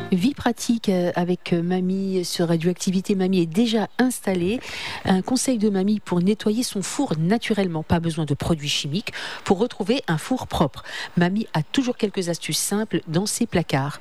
Vie pratique avec Mamie sur Radioactivité. Mamie est déjà installée. Un conseil de Mamie pour nettoyer son four naturellement. Pas besoin de produits chimiques pour retrouver un four propre. Mamie a toujours quelques astuces simples dans ses placards.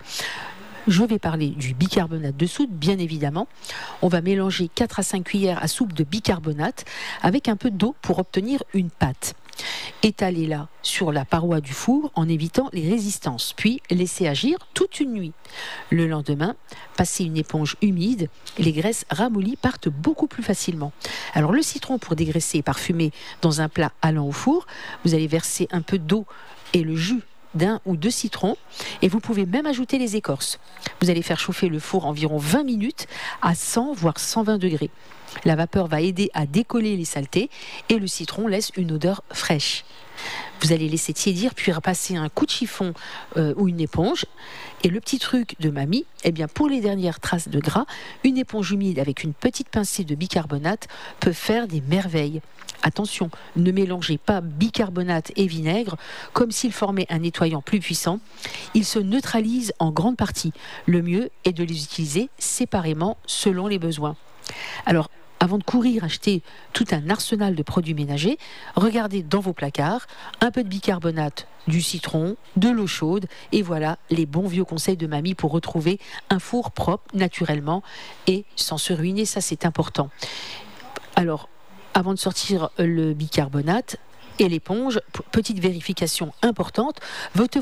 Je vais parler du bicarbonate de soude, bien évidemment. On va mélanger 4 à 5 cuillères à soupe de bicarbonate avec un peu d'eau pour obtenir une pâte. Étalez-la sur la paroi du four en évitant les résistances, puis laissez agir toute une nuit. Le lendemain, passez une éponge humide, les graisses ramollies partent beaucoup plus facilement. Alors le citron pour dégraisser et parfumer dans un plat allant au four, vous allez verser un peu d'eau et le jus d'1 ou 2 citrons et vous pouvez même ajouter les écorces. Vous allez faire chauffer le four environ 20 minutes à 100 voire 120 degrés. La vapeur va aider à décoller les saletés et le citron laisse une odeur fraîche. Vous allez laisser tiédir puis repasser un coup de chiffon ou une éponge. Et le petit truc de Mamie, pour les dernières traces de gras, une éponge humide avec une petite pincée de bicarbonate peut faire des merveilles. Attention, ne mélangez pas bicarbonate et vinaigre comme s'ils formaient un nettoyant plus puissant. Ils se neutralisent en grande partie. Le mieux est de les utiliser séparément selon les besoins. Alors, avant de courir acheter tout un arsenal de produits ménagers, regardez dans vos placards, un peu de bicarbonate, du citron, de l'eau chaude, et voilà les bons vieux conseils de Mamie pour retrouver un four propre naturellement et sans se ruiner, ça c'est important. Alors, avant de sortir le bicarbonate et l'éponge, petite vérification importante, votre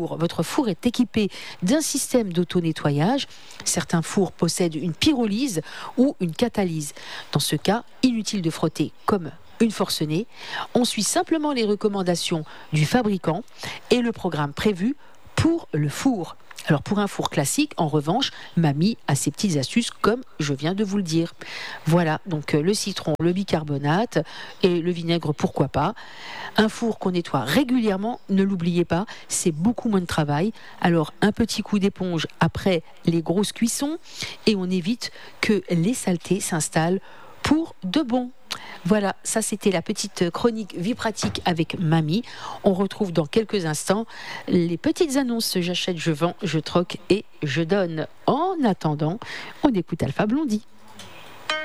four est équipé d'un système d'auto-nettoyage. Certains fours possèdent une pyrolyse ou une catalyse. Dans ce cas, inutile de frotter comme une forcenée. On suit simplement les recommandations du fabricant et le programme prévu pour le four. Alors pour un four classique, en revanche, Mamie a ses petites astuces comme je viens de vous le dire. Voilà, donc le citron, le bicarbonate et le vinaigre, pourquoi pas. Un four qu'on nettoie régulièrement, ne l'oubliez pas, c'est beaucoup moins de travail. Alors un petit coup d'éponge après les grosses cuissons et on évite que les saletés s'installent pour de bon. Voilà, ça c'était la petite chronique vie pratique avec Mamie. On retrouve dans quelques instants les petites annonces j'achète, je vends, je troque et je donne. En attendant, on écoute Alpha Blondy.